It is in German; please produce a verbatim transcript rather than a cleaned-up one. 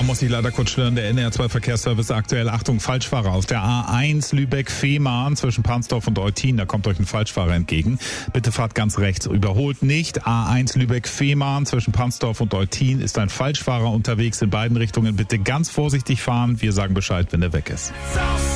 Ja, muss ich leider kurz stören. Der N R zwei Verkehrsservice aktuell. Achtung, Falschfahrer auf der A eins Lübeck-Fehmarn zwischen Pansdorf und Eutin. Da kommt euch ein Falschfahrer entgegen. Bitte fahrt ganz rechts. Überholt nicht. A eins Lübeck-Fehmarn zwischen Pansdorf und Eutin ist ein Falschfahrer unterwegs in beiden Richtungen. Bitte ganz vorsichtig fahren. Wir sagen Bescheid, wenn er weg ist.